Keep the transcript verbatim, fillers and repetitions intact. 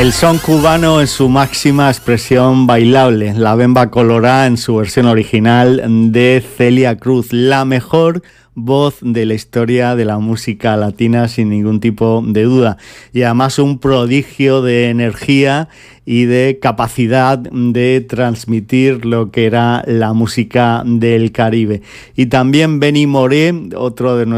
El son cubano en su máxima expresión bailable, la bemba colorada en su versión original de Celia Cruz, la mejor voz de la historia de la música latina sin ningún tipo de duda, y además un prodigio de energía y de capacidad de transmitir lo que era la música del Caribe. Y también Benny Moré, otro de nuestros